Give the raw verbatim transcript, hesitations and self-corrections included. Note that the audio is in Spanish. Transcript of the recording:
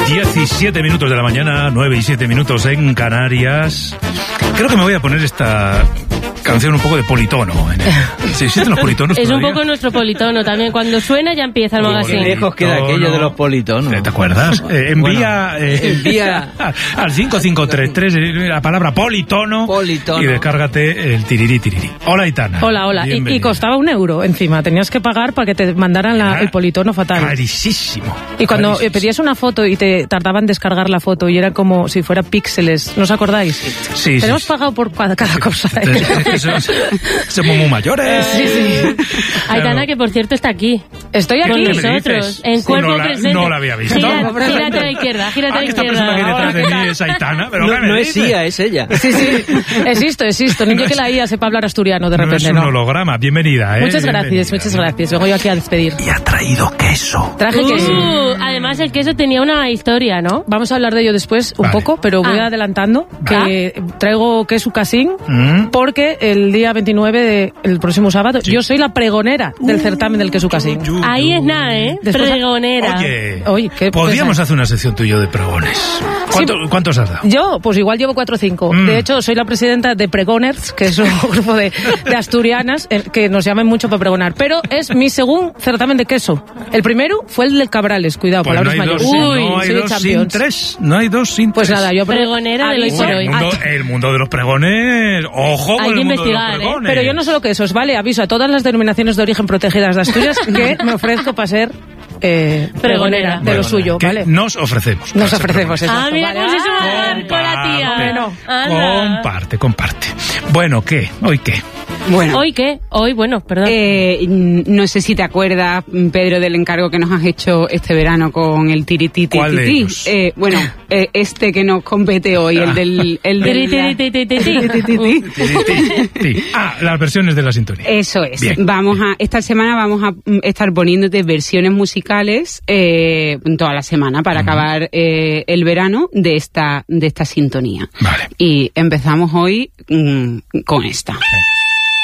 diecisiete minutos de la mañana, nueve y siete minutos en Canarias. Creo que me voy a poner esta canción un poco de politono. En el... ¿Se existen los politonos Es todavía? un poco nuestro politono también. Cuando suena ya empieza el magazine. Qué lejos queda aquello de los politonos. ¿Te acuerdas? Eh, envía Bueno, eh, envía al cinco cinco tres tres la palabra politono, Politono. y descárgate el tirirí tirirí. Hola, Aitana. Hola, hola. Y, y Bienvenida. costaba un euro encima. Tenías que pagar para que te mandaran la, Era el politono fatal. Carísimo. Y cuando eh, Carísimo. pedías una foto y te tardaban en descargar la foto y era como si fuera píxeles, ¿no os acordáis? Sí, Tenemos sí, pagado por cada, cada cosa. ¿eh? Es que somos, somos muy mayores. Sí, sí. Aitana, que por cierto está aquí. Estoy Con aquí. ¿Qué me nosotros, dices? en Sí, cuerpo no la- presente. no la había visto. Gira- Hombre, gírate a la izquierda, gírate Ah, a que la esta persona que hay izquierda. detrás de mí es Aitana. ¿Pero No, qué me no es dices? Sia, es ella. Sí, sí. Existo, existo. Niño No que es- la I A sepa hablar asturiano de No es repente, un ¿no? holograma. Bienvenida, ¿eh? Muchas gracias, Bienvenida. muchas gracias. Vengo yo aquí a despedir. Y ha traído queso. Traje que sí. Uh, además el queso tenía una historia, ¿no? Vamos a hablar de ello después un Vale. poco, pero voy Ah. adelantando que traigo queso casín Mm. porque el día veintinueve, de, el próximo sábado, Sí. yo soy la pregonera del certamen del queso casín. Yu, yu, Ahí yu. es nada, ¿eh? Después- Pregonera. Oye, Oye, ¿qué podríamos pesa? hacer una sección tú y yo de pregones. ¿Cuánto- ¿Cuántos has dado? Yo, pues igual llevo cuatro o cinco. Mm. De hecho, soy la presidenta de Pregoners, que es un grupo de, de asturianas eh, que nos llaman mucho para pregonar. Pero es mi segundo certamen de queso. El primero fue el del Cabrales, cuidado, Pues no palabras hay dos, mayores. sin- Uy, no hay soy dos sin champions. tres. No hay dos sin Pues tres. nada, yo apro- Pregonera del hoy aviso- por hoy. El mundo, el mundo de los pregones. Ojo Hay con que el mundo investigar, de ¿eh? los pregones. Pero yo no solo quesos, ¿vale? Aviso a todas las denominaciones de origen protegidas de Asturias que me ofrezco para ser eh, pregonera de Bueno, lo suyo, que ¿vale? Nos ofrecemos. Nos para ser ofrecemos, pregones. Ah, exacto, mira vale. cómo se suma Ah, a con la tía. Bueno. Anda. Comparte, comparte. Bueno, ¿qué? ¿Hoy qué? Bueno, ¿Hoy qué? Hoy, bueno, perdón. eh, no sé si te acuerdas, Pedro, del encargo que nos has hecho este verano con el tirititi. ¿Cuál de ellos? Eh, bueno, eh, este que nos compete hoy, el del... El del Tiri, tiri, tiri, tiri. tirititi. Ti, ti, ti. Ah, las versiones de la sintonía. Eso es. Bien. Vamos a esta semana vamos a mm, estar poniéndote versiones musicales eh, toda la semana para acabar eh, el verano de esta de esta sintonía. Vale. Y empezamos hoy mm, con esta. Venga.